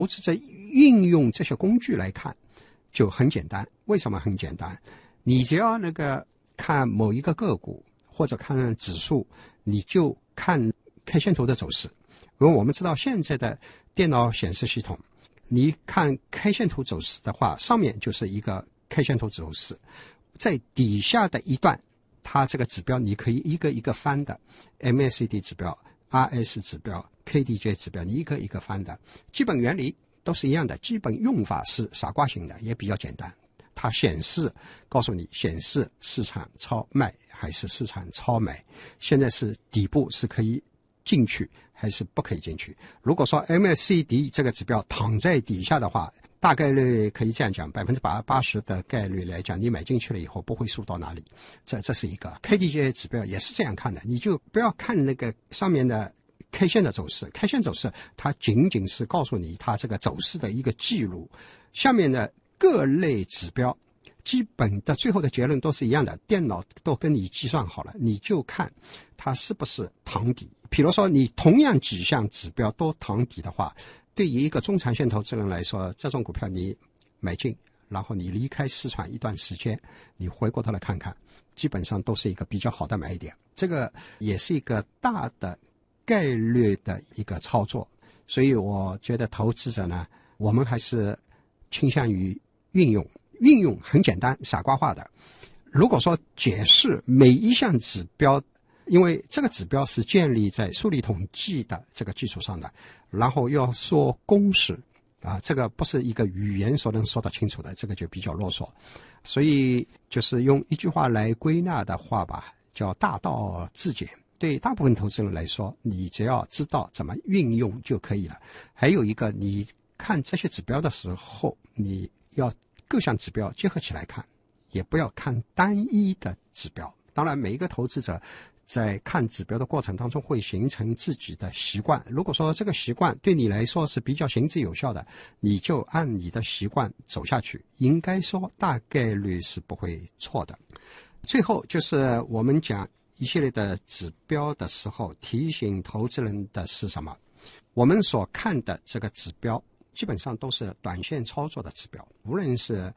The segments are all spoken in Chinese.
投资者运用这些工具来看就很简单。为什么很简单？你只要看某一个个股或者看指数，你就看 K 线图的走势。因为我们知道现在的电脑显示系统，你看 K 线图走势的话，上面就是一个 K 线图走势，在底下的一段，它这个指标你可以一个一个翻的， MACD 指标、RS 指标、KDJ 指标，你一个一个翻的，基本原理都是一样的，基本用法是傻瓜型的，也比较简单。它告诉你显示市场超卖还是市场超买，现在是底部是可以进去还是不可以进去。如果说 MACD 这个指标躺在底下的话，大概率可以这样讲，80%的概率来讲，你买进去了以后不会输到哪里。这是一个 KDJ 指标也是这样看的，你就不要看那个上面的 K 线的走势， K 线走势它仅仅是告诉你它这个走势的一个记录，下面的各类指标基本的最后的结论都是一样的，电脑都跟你计算好了，你就看它是不是躺底。比如说你同样几项指标都躺底的话，对于一个中长线投资人来说，这种股票你买进，然后你离开市场一段时间，你回过头来看看，基本上都是一个比较好的买点。这个也是一个大的概率的一个操作，所以我觉得投资者呢，我们还是倾向于运用很简单傻瓜化的。如果说解释每一项指标，因为这个指标是建立在数理统计的这个基础上的，然后要说公式这个不是一个语言所能说得清楚的，这个就比较啰嗦。所以就是用一句话来归纳的话吧，叫大道至简。对大部分投资人来说，你只要知道怎么运用就可以了。还有一个，你看这些指标的时候，你要各项指标结合起来看，也不要看单一的指标。当然每一个投资者在看指标的过程当中会形成自己的习惯，如果说这个习惯对你来说是比较行之有效的，你就按你的习惯走下去，应该说大概率是不会错的。最后就是我们讲一系列的指标的时候，提醒投资人的是什么？我们所看的这个指标基本上都是短线操作的指标，无论是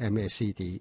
MACD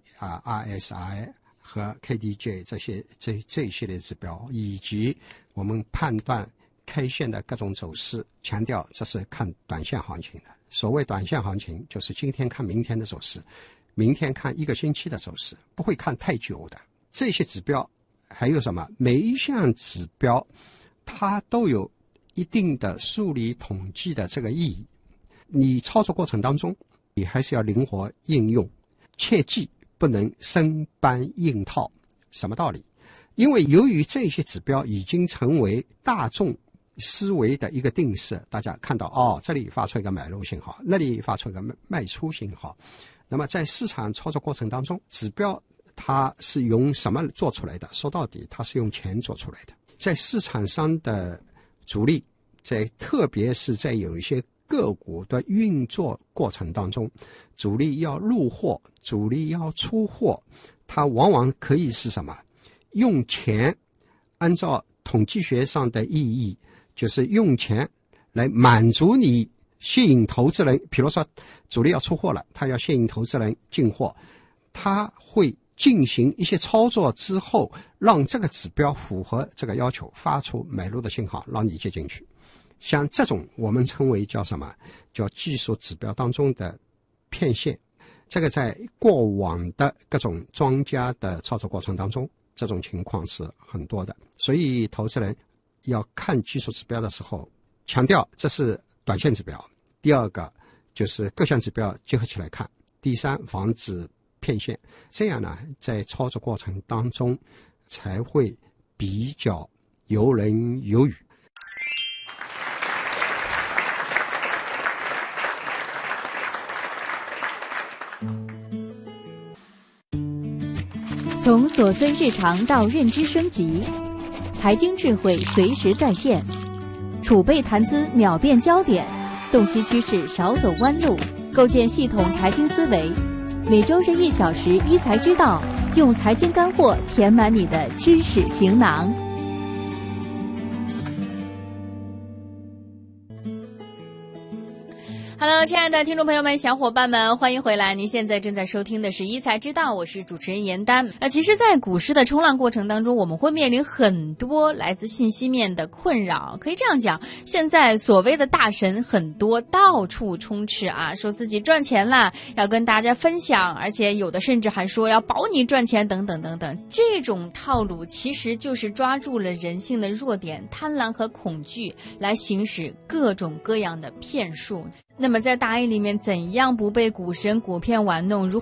RSI 和 KDJ 这一系列指标，以及我们判断 K 线的各种走势，强调这是看短线行情的。所谓短线行情，就是今天看明天的走势，明天看一个星期的走势，不会看太久的。这些指标还有什么？每一项指标它都有一定的数理统计的这个意义，你操作过程当中你还是要灵活应用，切记不能生搬硬套。什么道理？因为由于这些指标已经成为大众思维的一个定式，大家看到这里发出一个买入信号，那里发出一个卖出信号，那么在市场操作过程当中，指标它是用什么做出来的？说到底它是用钱做出来的。在市场上的主力，特别是在有一些个股的运作过程当中，主力要入货，主力要出货，它往往可以是什么？用钱，按照统计学上的意义，就是用钱来满足你，吸引投资人。比如说主力要出货了，他要吸引投资人进货，他会进行一些操作之后，让这个指标符合这个要求，发出买入的信号，让你接进去。像这种我们称为叫什么？叫技术指标当中的骗线。这个在过往的各种庄家的操作过程当中，这种情况是很多的。所以投资人要看技术指标的时候，强调这是短线指标。第二个就是各项指标结合起来看。第三，防止骗线。这样呢，在操作过程当中才会比较游刃有余。 从琐碎日常到认知升级，财经智慧随时在线，储备谈资秒变焦点，洞悉趋势少走弯路，构建系统财经思维。每周日1小时一财之道，用财经干货填满你的知识行囊。 Hello， 亲爱的听众朋友们、小伙伴们，欢迎回来！您现在正在收听的是《一财之道》，我是主持人严丹。其实，在股市的冲浪过程当中，我们会面临很多来自信息面的困扰。可以这样讲，现在所谓的大神很多，到处充斥啊，说自己赚钱了，要跟大家分享，而且有的甚至还说要保你赚钱，等等等等。这种套路其实就是抓住了人性的弱点，贪婪和恐惧，来行使各种各样的骗术。那么在大 A 里面，怎样不被股神、股骗玩弄？如何